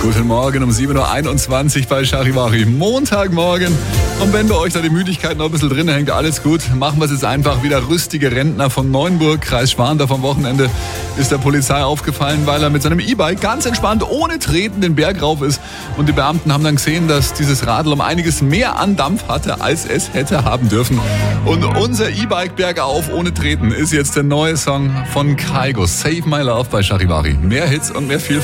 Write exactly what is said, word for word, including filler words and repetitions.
Guten Morgen um sieben Uhr einundzwanzig bei Charivari. Montagmorgen. Und wenn bei euch da die Müdigkeit noch ein bisschen drin hängt, alles gut. Machen wir es jetzt einfach. Wieder rüstige Rentner von Neuenburg, Kreis Schwantau vom Wochenende, ist der Polizei aufgefallen, weil er mit seinem E-Bike ganz entspannt ohne Treten den Berg rauf ist. Und die Beamten haben dann gesehen, dass dieses Radl um einiges mehr an Dampf hatte, als es hätte haben dürfen. Und unser E-Bike bergauf ohne Treten ist jetzt der neue Song von Kygo. Save My Love bei Charivari. Mehr Hits und mehr viel